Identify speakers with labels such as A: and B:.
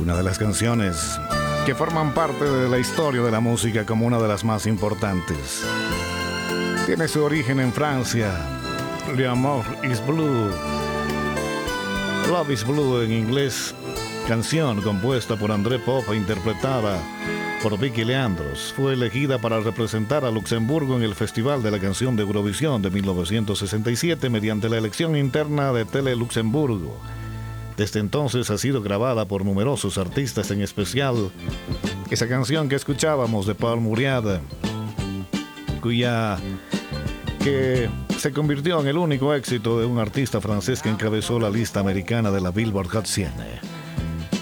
A: una de las canciones que forman parte de la historia de la música como una de las más importantes. Tiene su origen en Francia. L'amour is blue. Love is Blue en inglés. Canción compuesta por André Pop e interpretada por Vicky Leandros. Fue elegida para representar a Luxemburgo en el Festival de la Canción de Eurovisión de 1967 mediante la elección interna de Tele Luxemburgo. Desde entonces ha sido grabada por numerosos artistas, en especial esa canción que escuchábamos de Paul Muriad, que se convirtió en el único éxito de un artista francés que encabezó la lista americana de la Billboard Hot 100.